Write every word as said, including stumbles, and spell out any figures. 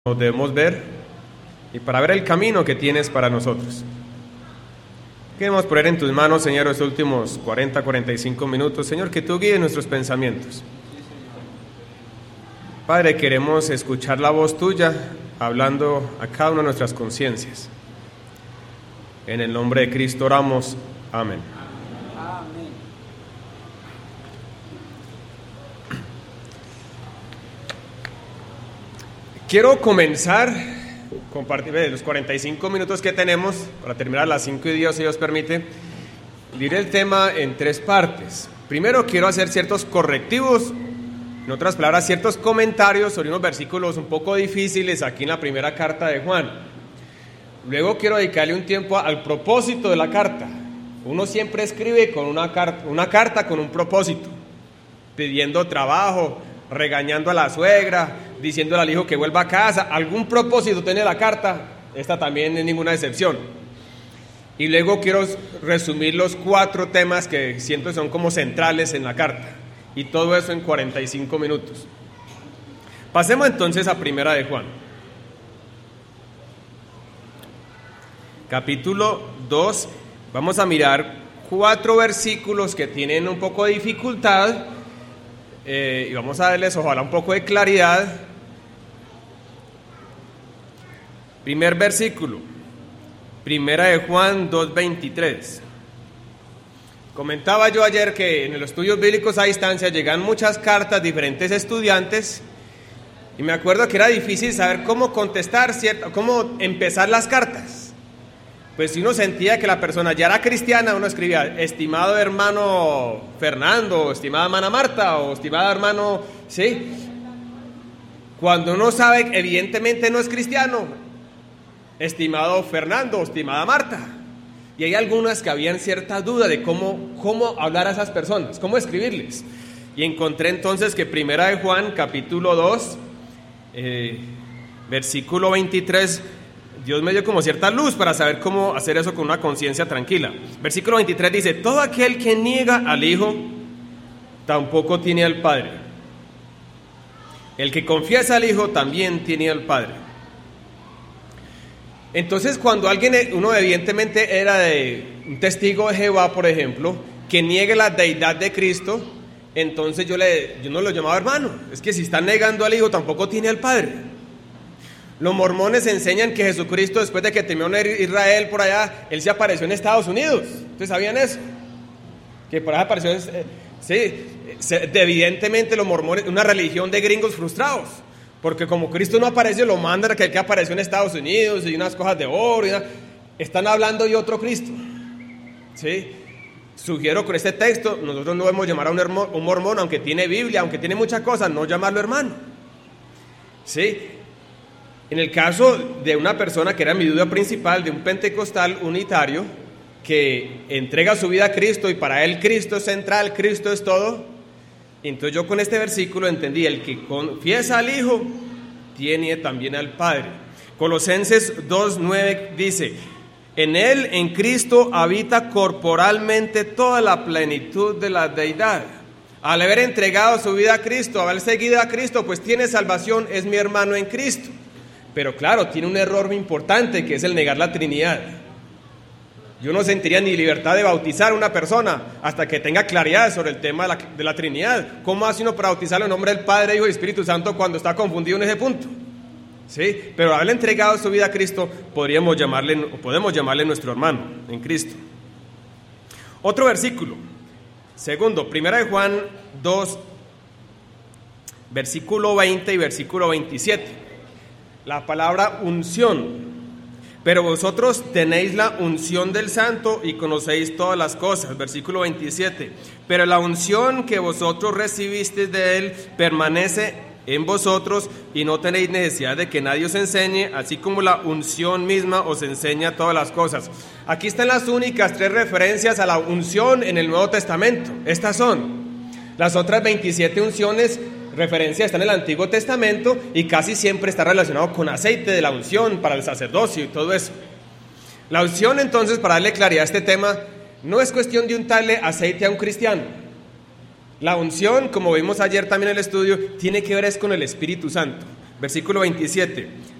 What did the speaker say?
Nos debemos ver y para ver el camino que tienes para nosotros. Queremos poner en tus manos, Señor, estos últimos cuarenta, cuarenta y cinco minutos, Señor, que tú guíes nuestros pensamientos. Padre, queremos escuchar la voz tuya hablando a cada una de nuestras conciencias. En el nombre de Cristo oramos. Amén. Amén. Quiero comenzar, compartir los cuarenta y cinco minutos que tenemos, para terminar a las cinco y diez, si Dios permite, diré el tema en tres partes. Primero quiero hacer ciertos correctivos, en otras palabras, ciertos comentarios sobre unos versículos un poco difíciles aquí en la primera carta de Juan. Luego quiero dedicarle un tiempo al propósito de la carta. Uno siempre escribe con una carta, una carta con un propósito, pidiendo trabajo, regañando a la suegra, diciéndole al hijo que vuelva a casa. Algún propósito tiene la carta, esta también es ninguna excepción. Y luego quiero resumir los cuatro temas que siento son como centrales en la carta, y todo eso en cuarenta y cinco minutos. Pasemos entonces a Primera de Juan, capítulo dos. Vamos a mirar cuatro versículos que tienen un poco de dificultad, eh, y vamos a darles ojalá un poco de claridad. Primer versículo, Primera de Juan dos veintitrés. Comentaba yo ayer que en los estudios bíblicos a distancia llegan muchas cartas, diferentes estudiantes, y me acuerdo que era difícil saber cómo contestar, ¿cierto? Cómo empezar las cartas. Pues si uno sentía que la persona ya era cristiana, uno escribía: estimado hermano Fernando, o estimada hermana Marta, o estimado hermano, ¿sí? Cuando uno sabe que evidentemente no es cristiano, estimado Fernando, o estimada Marta. Y hay algunas que habían cierta duda de cómo, cómo hablar a esas personas, cómo escribirles. Y encontré entonces que Primera de Juan, capítulo dos, eh, versículo veintitrés, Dios me dio como cierta luz para saber cómo hacer eso con una conciencia tranquila. Versículo veintitrés dice: todo aquel que niega al Hijo, tampoco tiene al Padre. El que confiesa al Hijo, también tiene al Padre. Entonces, cuando alguien, uno evidentemente era de un testigo de Jehová, por ejemplo, que niegue la deidad de Cristo, entonces yo, le, yo no lo llamaba hermano. Es que si está negando al Hijo, tampoco tiene al Padre. Los mormones enseñan que Jesucristo, después de que terminó en Israel por allá, Él se apareció en Estados Unidos. ¿Ustedes sabían eso? Que por allá apareció, eh, sí, evidentemente los mormones, una religión de gringos frustrados. Porque como Cristo no apareció, lo mandan a que el que apareció en Estados Unidos y unas cosas de oro. Y una, están hablando de otro Cristo. ¿Sí? Sugiero con este texto, nosotros no debemos llamar a un, hermo, un mormón, aunque tiene Biblia, aunque tiene muchas cosas, no llamarlo hermano. ¿Sí? En el caso de una persona que era mi duda principal, de un pentecostal unitario, que entrega su vida a Cristo y para él Cristo es central, Cristo es todo. Entonces yo con este versículo entendí: el que confiesa al Hijo, tiene también al Padre. Colosenses dos nueve dice: en Él, en Cristo, habita corporalmente toda la plenitud de la deidad. Al haber entregado su vida a Cristo, haber seguido a Cristo, pues tiene salvación, es mi hermano en Cristo. Pero claro, tiene un error muy importante, que es el negar la Trinidad. Yo no sentiría ni libertad de bautizar a una persona hasta que tenga claridad sobre el tema de la, de la Trinidad. ¿Cómo hace uno para bautizarlo en nombre del Padre, Hijo y Espíritu Santo cuando está confundido en ese punto? ¿Sí? Pero haberle entregado su vida a Cristo, podríamos llamarle, podemos llamarle nuestro hermano en Cristo. Otro versículo, segundo, Primera de Juan dos, versículo veinte y versículo veintisiete. La palabra unción. Pero vosotros tenéis la unción del Santo y conocéis todas las cosas. Versículo veintisiete. Pero la unción que vosotros recibisteis de Él permanece en vosotros y no tenéis necesidad de que nadie os enseñe, así como la unción misma os enseña todas las cosas. Aquí están las únicas tres referencias a la unción en el Nuevo Testamento. Estas son. Las otras veintisiete unciones, referencia, está en el Antiguo Testamento y casi siempre está relacionado con aceite de la unción para el sacerdocio y todo eso. La unción, entonces, para darle claridad a este tema, no es cuestión de untarle aceite a un cristiano. La unción, como vimos ayer también en el estudio, tiene que ver es con el Espíritu Santo. Versículo veintisiete.